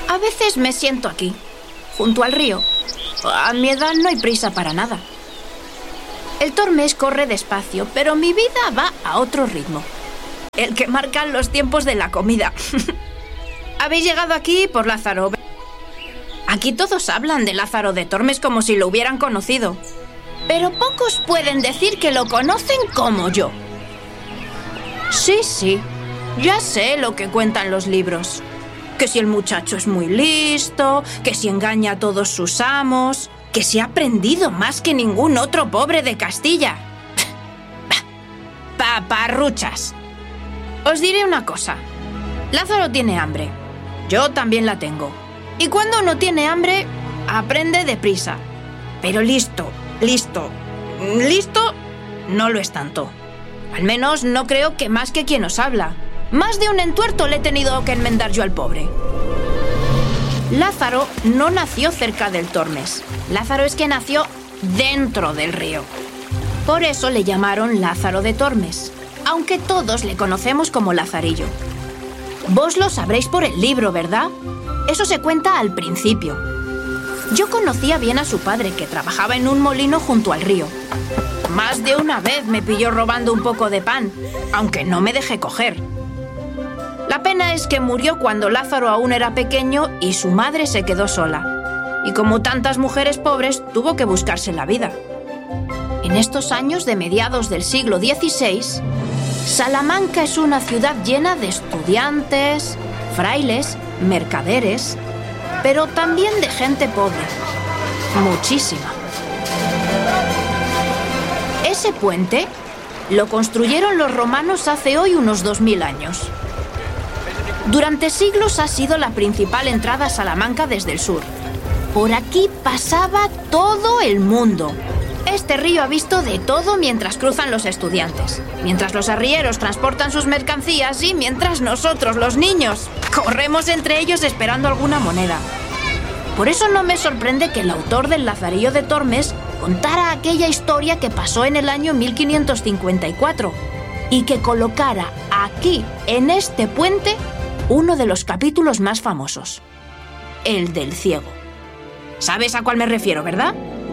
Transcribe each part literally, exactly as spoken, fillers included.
A veces me siento aquí, junto al río. A mi edad no hay prisa para nada. El Tormes corre despacio, pero mi vida va a otro ritmo. El que marcan los tiempos de la comida. Habéis llegado aquí por Lázaro. Aquí todos hablan de Lázaro de Tormes como si lo hubieran conocido. Pero pocos pueden decir que lo conocen como yo. Sí, sí, ya sé lo que cuentan los libros. Que si el muchacho es muy listo, que si engaña a todos sus amos, que si ha aprendido más que ningún otro pobre de Castilla. Paparruchas. Os diré una cosa. Lázaro tiene hambre. Yo también la tengo. Y cuando uno tiene hambre, aprende deprisa. Pero listo, listo, listo, no lo es tanto. Al menos no creo que más que quien os habla. Más de un entuerto le he tenido que enmendar yo al pobre. Lázaro no nació cerca del Tormes. Lázaro es que nació dentro del río. Por eso le llamaron Lázaro de Tormes, aunque todos le conocemos como Lazarillo. Vos lo sabréis por el libro, ¿verdad? Eso se cuenta al principio. Yo conocía bien a su padre, que trabajaba en un molino junto al río. Más de una vez me pilló robando un poco de pan, aunque no me dejé coger. La pena es que murió cuando Lázaro aún era pequeño y su madre se quedó sola. Y como tantas mujeres pobres, tuvo que buscarse la vida. En estos años de mediados del siglo dieciséis, Salamanca es una ciudad llena de estudiantes, frailes, mercaderes, pero también de gente pobre. Muchísima. Ese puente lo construyeron los romanos hace hoy unos dos mil años. Durante siglos ha sido la principal entrada a Salamanca desde el sur. Por aquí pasaba todo el mundo. Este río ha visto de todo mientras cruzan los estudiantes, mientras los arrieros transportan sus mercancías y mientras nosotros, los niños, corremos entre ellos esperando alguna moneda. Por eso no me sorprende que el autor del Lazarillo de Tormes contara aquella historia que pasó en el año mil quinientos cincuenta y cuatro y que colocara aquí, en este puente, uno de los capítulos más famosos, el del ciego. ¿Sabes a cuál me refiero, verdad?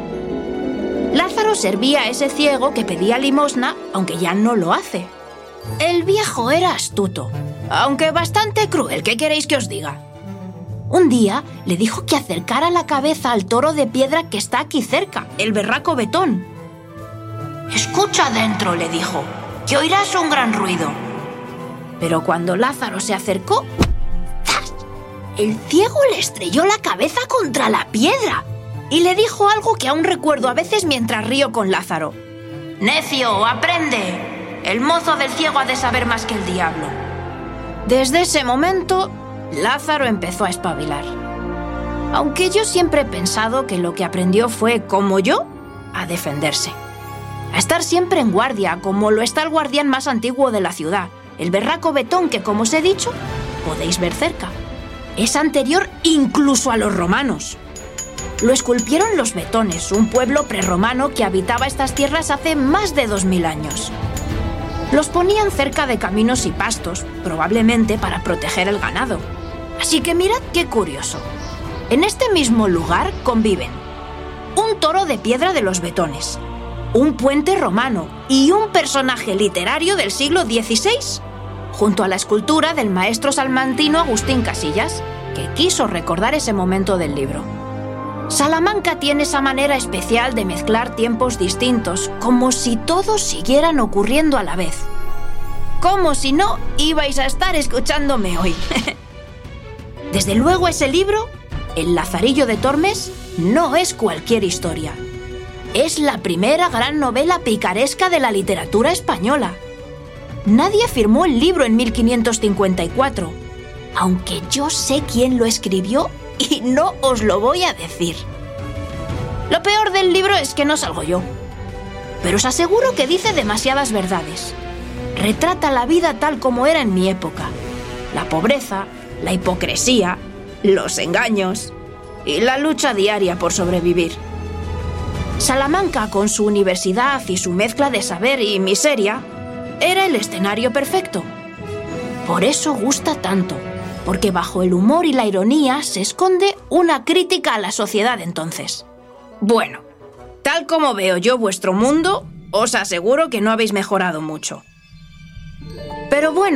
Lázaro servía a ese ciego que pedía limosna, aunque ya no lo hace. El viejo era astuto, aunque bastante cruel, ¿qué queréis que os diga? Un día le dijo que acercara la cabeza al toro de piedra que está aquí cerca, el berraco Betón. «Escucha dentro», le dijo, «que oirás un gran ruido». Pero cuando Lázaro se acercó, ¡zas!, el ciego le estrelló la cabeza contra la piedra y le dijo algo que aún recuerdo a veces mientras río con Lázaro. «Necio, aprende. El mozo del ciego ha de saber más que el diablo». Desde ese momento, Lázaro empezó a espabilar. Aunque yo siempre he pensado que lo que aprendió fue, como yo, a defenderse. A estar siempre en guardia, como lo está el guardián más antiguo de la ciudad, el berraco Betón, que, como os he dicho, podéis ver cerca. Es anterior incluso a los romanos. Lo esculpieron los betones, un pueblo prerromano que habitaba estas tierras hace más de dos mil años. Los ponían cerca de caminos y pastos, probablemente para proteger el ganado. Así que mirad qué curioso. En este mismo lugar conviven un toro de piedra de los betones, un puente romano y un personaje literario del siglo dieciséis, junto a la escultura del maestro salmantino Agustín Casillas, que quiso recordar ese momento del libro. Salamanca tiene esa manera especial de mezclar tiempos distintos, como si todos siguieran ocurriendo a la vez. Como si no ibais a estar escuchándome hoy. Desde luego ese libro, El Lazarillo de Tormes, no es cualquier historia. Es la primera gran novela picaresca de la literatura española. Nadie firmó el libro en mil quinientos cincuenta y cuatro, aunque yo sé quién lo escribió y no os lo voy a decir. Lo peor del libro es que no salgo yo, pero os aseguro que dice demasiadas verdades. Retrata la vida tal como era en mi época: la pobreza, la hipocresía, los engaños y la lucha diaria por sobrevivir. Salamanca, con su universidad y su mezcla de saber y miseria, era el escenario perfecto. Por eso gusta tanto. porque bajo el humor y la ironía se esconde una crítica a la sociedad de entonces. Bueno, tal como veo yo vuestro mundo, os aseguro que no habéis mejorado mucho. Pero bueno,